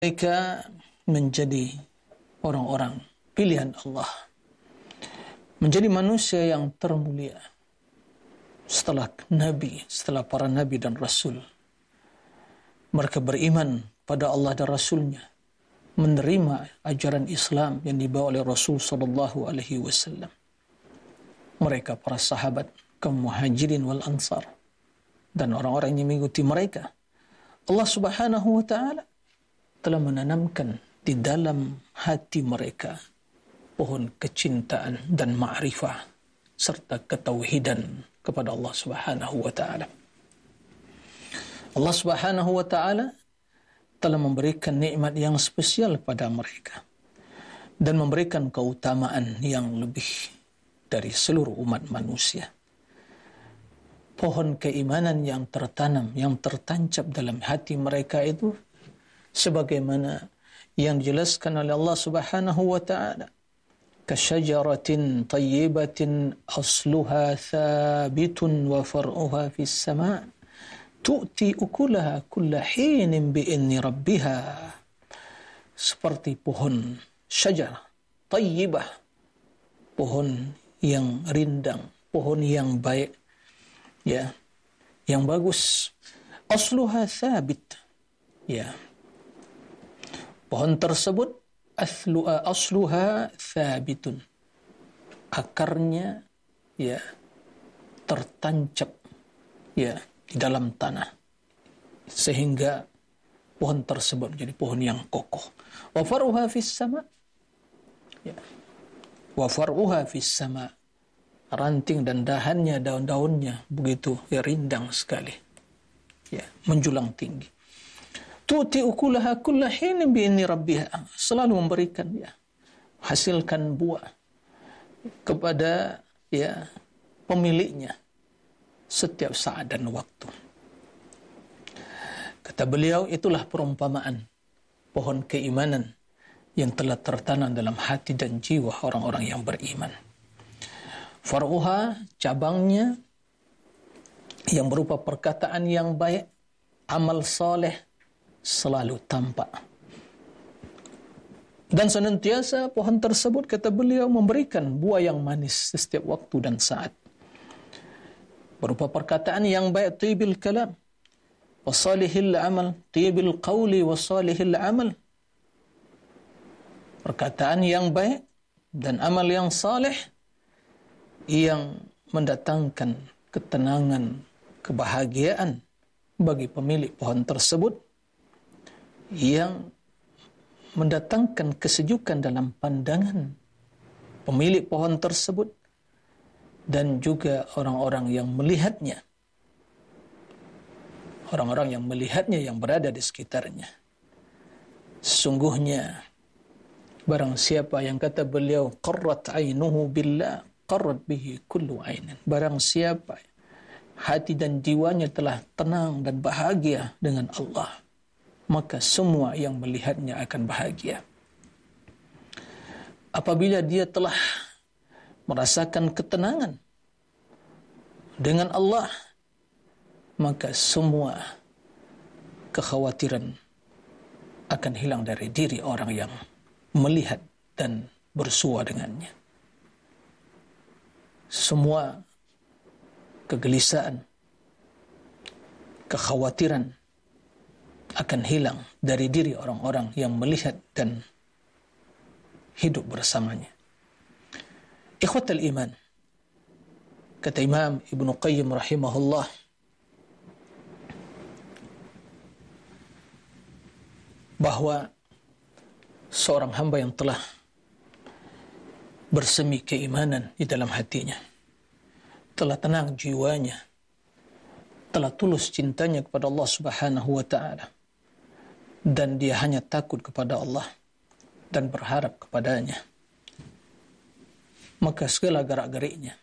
mereka menjadi orang-orang pilihan Allah, menjadi manusia yang termulia setelah Nabi, setelah para Nabi dan Rasul. Mereka beriman pada Allah dan Rasulnya, menerima ajaran Islam yang dibawa oleh Rasul sallallahu alaihi wasallam. Mereka para sahabat, kaum muhajirin wal ansar, dan orang-orang yang mengikuti mereka. Allah Subhanahu wa taala telah menanamkan di dalam hati mereka pohon kecintaan dan ma'rifah serta ketauhidan kepada Allah Subhanahu wa taala. Allah Subhanahu wa taala telah memberikan nikmat yang spesial pada mereka dan memberikan keutamaan yang lebih dari seluruh umat manusia. Pohon keimanan yang tertanam, yang tertancap dalam hati mereka itu sebagaimana yang dijelaskan oleh Allah Subhanahu wa taala, kasyajaratin tayyibatin asluha thabitun wa far'uha fis sama' tu'ti ukulaha kulla hinin bi'inni rabbiha. Seperti pohon syajarah tayyibah, pohon yang rindang, pohon yang baik, ya, yang bagus. Asluha thabit, ya, pohon tersebut asluha thabitun, akarnya ya tertancap ya di dalam tanah sehingga pohon tersebut menjadi pohon yang kokoh. Wa far'uha fis sama, ya, wa far'uha fis sama, ranting dan dahannya, daun-daunnya begitu ya, rindang sekali, ya, menjulang tinggi. Tu'ti ukulaha kulla hinin bi'inni rabbiha, selalu memberikan, ya, hasilkan buah kepada ya pemiliknya setiap saat dan waktu. Kata beliau, itulah perumpamaan pohon keimanan yang telah tertanam dalam hati dan jiwa orang-orang yang beriman. Far'uha, cabangnya, yang berupa perkataan yang baik, amal soleh, selalu tampak. Dan senantiasa pohon tersebut, kata beliau, memberikan buah yang manis setiap waktu dan saat. Berupa perkataan yang baik, tayyibil kalam, wa salihil amal, tayyibil qawli wa salihil amal. Perkataan yang baik dan amal yang saleh yang mendatangkan ketenangan, kebahagiaan bagi pemilik pohon tersebut, yang mendatangkan kesejukan dalam pandangan pemilik pohon tersebut dan juga orang-orang yang melihatnya, orang-orang yang melihatnya yang berada di sekitarnya. Sesungguhnya barang siapa yang, kata beliau, qarrat ainuhu billah qarrat bihi kullu ainin, barang siapa hati dan jiwanya telah tenang dan bahagia dengan Allah, maka semua yang melihatnya akan bahagia. Apabila dia telah merasakan ketenangan dengan Allah, maka semua kekhawatiran akan hilang dari diri orang yang melihat dan bersua dengannya. Semua kegelisahan, kekhawatiran akan hilang dari diri orang-orang yang melihat dan hidup bersamanya. Ikhwatal iman, kata Imam Ibnu Qayyim rahimahullah, bahwa seorang hamba yang telah bersemi keimanan di dalam hatinya, telah tenang jiwanya, telah tulus cintanya kepada Allah Subhanahu wa taala, dan dia hanya takut kepada Allah dan berharap kepadanya, maka segala gerak-geriknya,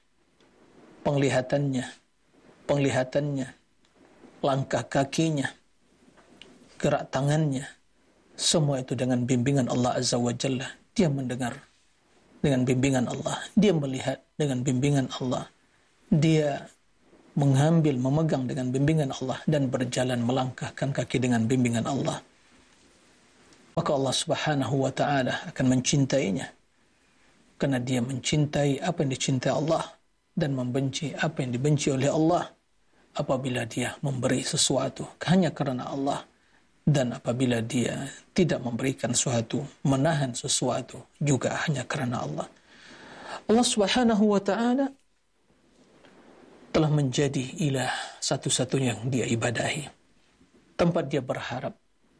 penglihatannya, langkah kakinya, gerak tangannya, semua itu dengan bimbingan Allah Azza wa Jalla. Dia mendengar dengan bimbingan Allah, dia melihat dengan bimbingan Allah, dia mengambil, memegang dengan bimbingan Allah, dan berjalan melangkahkan kaki dengan bimbingan Allah. maka Allah Subhanahu wa ta'ala akan mencintainya. Karena dia mencintai apa yang dicintai Allah dan membenci apa yang dibenci oleh Allah. Apabila dia memberi sesuatu hanya karena Allah, dan apabila dia tidak memberikan sesuatu, menahan sesuatu juga hanya karena Allah. Allah Subhanahu wa ta'ala telah menjadi ilah satu-satunya yang dia ibadahi. Tempat dia berharap,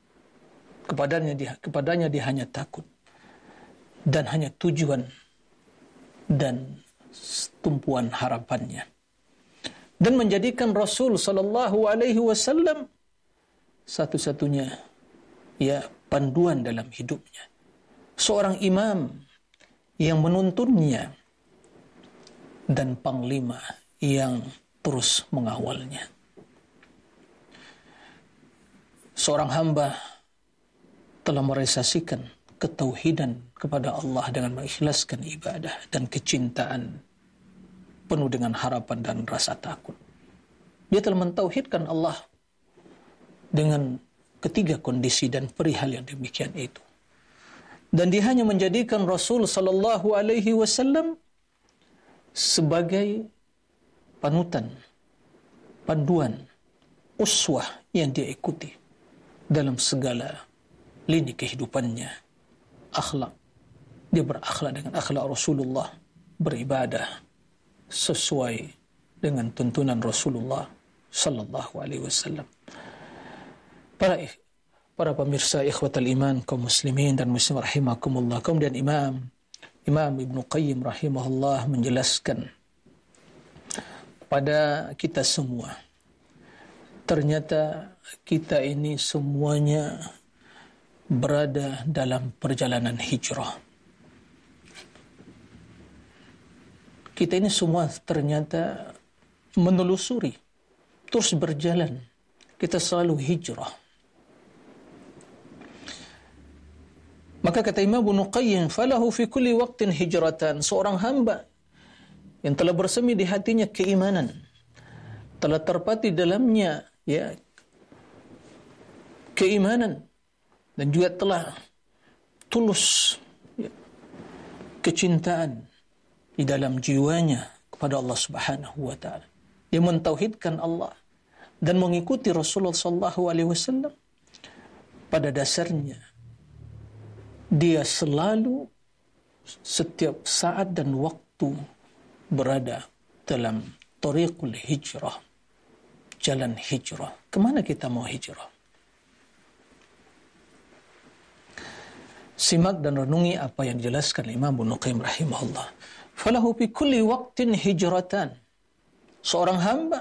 kepadanya dia hanya takut, dan hanya tujuan dan tumpuan harapannya. Dan menjadikan Rasul sallallahu alaihi wasallam satu-satunya panduan dalam hidupnya. Seorang imam yang menuntunnya dan panglima yang terus mengawalnya. Seorang hamba telah merealisasikan ketauhidan kepada Allah dengan mengikhlaskan ibadah dan kecintaan penuh dengan harapan dan rasa takut. Dia telah mentauhidkan Allah dengan ketiga kondisi dan perihal yang demikian itu. Dan dia hanya menjadikan Rasul sallallahu alaihi wasallam sebagai panutan, panduan, uswah yang dia ikuti dalam segala lini kehidupannya. Akhlak, dia berakhlak dengan akhlak Rasulullah, beribadah sesuai dengan tuntunan Rasulullah sallallahu alaihi wasallam. Para pemirsa ikhwatal iman, kaum muslimin dan muslim rahimakumullah. Kemudian Imam Ibnu Qayyim rahimahullah menjelaskan pada kita semua, ternyata kita ini semuanya berada dalam perjalanan hijrah. Kita ini semua ternyata menelusuri, terus berjalan. Kita selalu hijrah. Maka kata Imam Ibnu Qayyim, falahu fi kulli waqtin hijratan. Seorang hamba yang telah bersemi di hatinya keimanan, telah terpati dalamnya keimanan, dan juga telah tulus kecintaan di dalam jiwanya kepada Allah Subhanahu wa ta'ala. Dia mentauhidkan Allah dan mengikuti Rasulullah sallallahu alaihi wasallam. Pada dasarnya dia selalu setiap saat dan waktu berada dalam tariqul hijrah, jalan hijrah. Kemana kita mau hijrah? Simak dan renungi apa yang dijelaskan Imam Ibnu Qayyim rahimahullah. Falahu fi kulli waqtin hijratan. Seorang hamba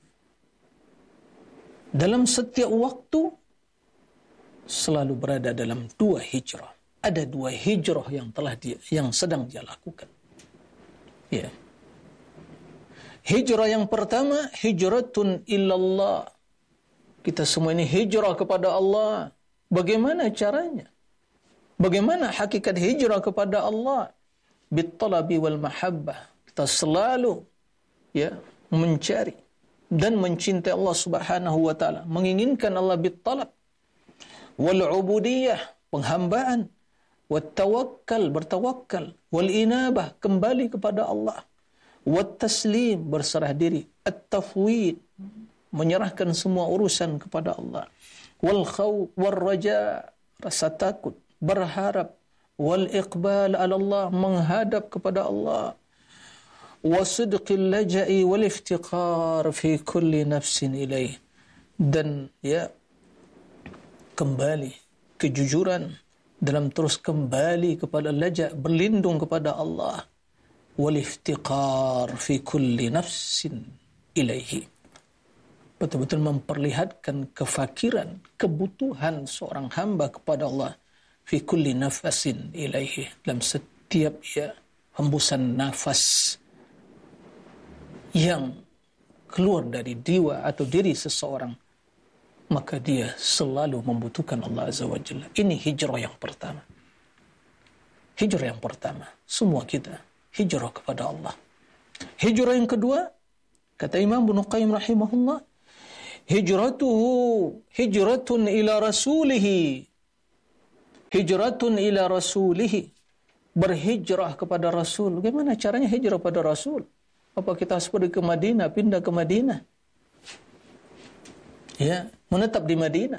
dalam setiap waktu selalu berada dalam dua hijrah. Ada dua hijrah yang sedang dia lakukan. Ya. Hijrah yang pertama, hijratun ilallah. Kita semua ini hijrah kepada Allah. Bagaimana caranya? Bagaimana hakikat hijrah kepada Allah? Bittalabi wal mahabbah. Kita selalu mencari dan mencintai Allah Subhanahu wa ta'ala, menginginkan Allah bittalab, wal ubudiyah, penghambaan, wat tawakkal, bertawakal, wal inabah, kembali kepada Allah, wat taslim, berserah diri, at tafwid, menyerahkan semua urusan kepada Allah, wal khawf wal raja, rasa takut, berharap, wal iqbal ala Allah, menghadap kepada Allah, wasidqil laja'i wal iftiqar fi kulli nafsin ilaih, dan kembali kejujuran dalam terus kembali kepada laja', berlindung kepada Allah, wal iftiqar fi kulli nafsin ilaihi, betul-betul memperlihatkan kefakiran, kebutuhan seorang hamba kepada Allah, fi kulli nafasin ilaihi, dalam setiap hembusan nafas yang keluar dari jiwa atau diri seseorang, maka dia selalu membutuhkan Allah Azza wa Jalla. Ini hijrah yang pertama. Hijrah yang pertama, semua kita hijrah kepada Allah. Hijrah yang kedua, kata Imam Ibnu Qayyim rahimahullah, hijratuhu hijratun ila rasulihi. hijratun ila rasulihi, berhijrah kepada Rasul. Bagaimana caranya hijrah pada Rasul? Apa kita harus pergi ke Madinah, pindah ke Madinah? Ya, menetap di Madinah.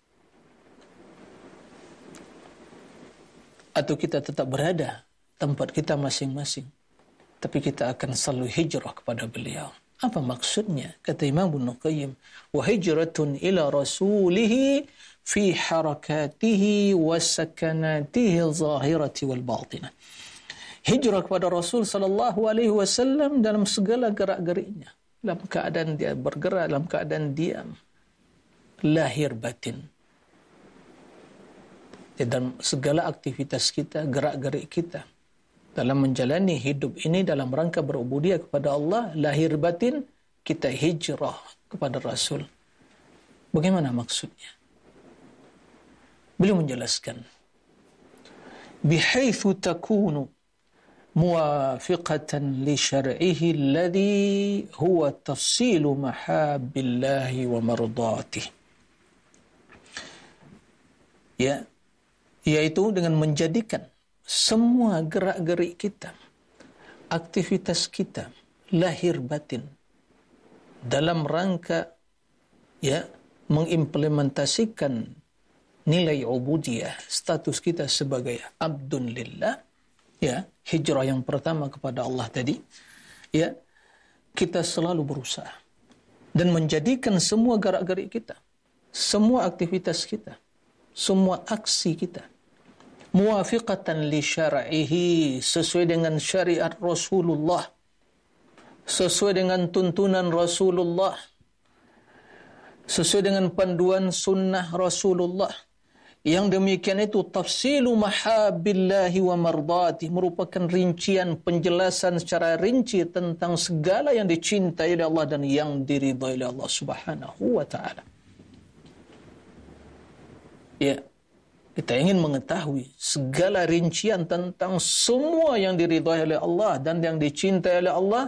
Atau kita tetap berada tempat kita masing-masing, tapi kita akan selalu hijrah kepada beliau. Apa maksudnya? Kata Imam Ibnu Qayyim, wa hijratun ila rasulihi fi harakatihi wa sakanatihi zahirati wal batinah. Hijrah kepada Rasul sallallahu alaihi wasallam dalam segala gerak-geriknya, dalam keadaan dia bergerak, dalam keadaan diam, lahir batin. Dalam segala aktivitas kita, gerak-gerik kita, dalam menjalani hidup ini dalam rangka berubudiyah kepada Allah, lahir batin kita hijrah kepada Rasul. Bagaimana maksudnya? Beliau menjelaskan, bihaitsu takunu muwafiqatan li syar'ihi alladhi huwa tafsilu mahabbillahi wa mardatihi. Ya, yaitu dengan menjadikan semua gerak-gerik kita, aktivitas kita, lahir batin dalam rangka mengimplementasikan nilai ubudiyah, status kita sebagai abdun lillah, hijrah yang pertama kepada Allah tadi, kita selalu berusaha dan menjadikan semua gerak-gerik kita, semua aktivitas kita, semua aksi kita muwafiqatan li syar'ihi, sesuai dengan syariat Rasulullah, sesuai dengan tuntunan Rasulullah, sesuai dengan panduan sunnah Rasulullah. Yang demikian itu tafsilu mahabbillahi wa mardati, merupakan rincian, penjelasan secara rinci tentang segala yang dicintai oleh Allah dan yang diridhai oleh Allah Subhanahu wa taala. Ya, kita ingin mengetahui segala rincian tentang semua yang diridhai oleh Allah dan yang dicintai oleh Allah,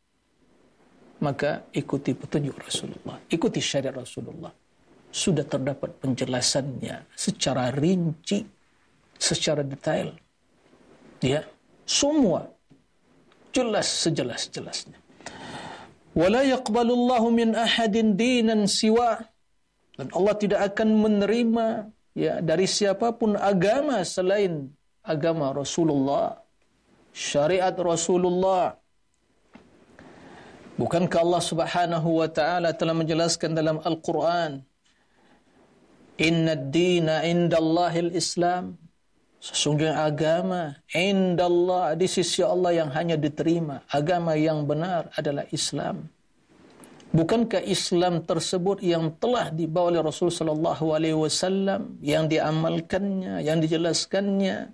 maka ikuti petunjuk Rasulullah, ikuti syariat Rasulullah. Sudah terdapat penjelasannya secara rinci, secara detail. Ya, semua jelas sejelas-jelasnya. Wala yaqbalullahu min ahadin dinan siwa, dan Allah tidak akan menerima dari siapapun agama selain agama Rasulullah, syariat Rasulullah. Bukankah Allah Subhanahu wa taala telah menjelaskan dalam Al-Qur'an, inna ad-dina indallahil Islam, sesungguhnya agama indallah, di sisi Allah yang hanya diterima, agama yang benar adalah Islam. Bukankah Islam tersebut yang telah dibawa oleh Rasul sallallahu alaihi wasallam, yang diamalkannya, yang dijelaskannya,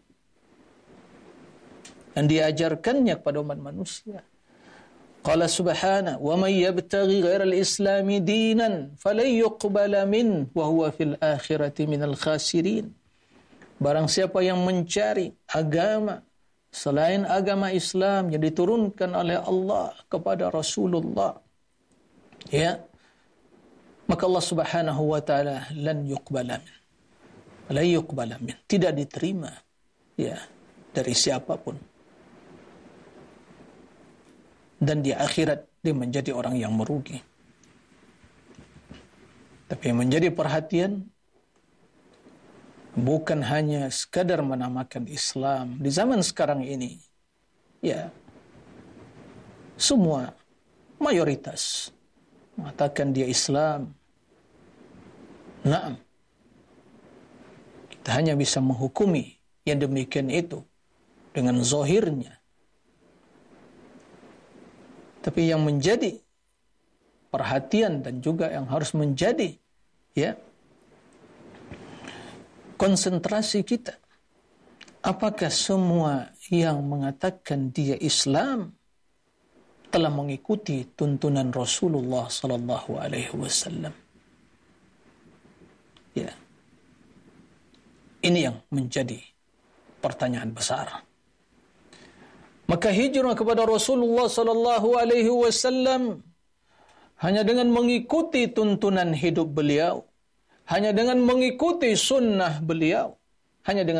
yang diajarkannya kepada umat manusia? Qala subhanahu wa may yabtaghi ghairal islami dinan falan yuqbala min wa huwa fil akhirati minal khasirin. Barang siapa yang mencari agama selain agama Islam yang diturunkan oleh Allah kepada Rasulullah, maka Allah Subhanahu wa taala lan yuqbala min, tidak diterima dari siapapun, dan di akhirat dia menjadi orang yang merugi. Tapi yang menjadi perhatian bukan hanya sekadar menamakan Islam di zaman sekarang ini, semua mayoritas mengatakan dia Islam. Naam, kita hanya bisa menghukumi yang demikian itu dengan zahirnya. Tapi yang menjadi perhatian dan juga yang harus menjadi konsentrasi kita, apakah semua yang mengatakan dia Islam telah mengikuti tuntunan Rasulullah sallallahu alaihi wasallam? Ini yang menjadi pertanyaan besar. Maka hijrah kepada Rasulullah sallallahu alaihi wasallam hanya dengan mengikuti tuntunan hidup beliau, hanya dengan mengikuti sunnah beliau, hanya dengan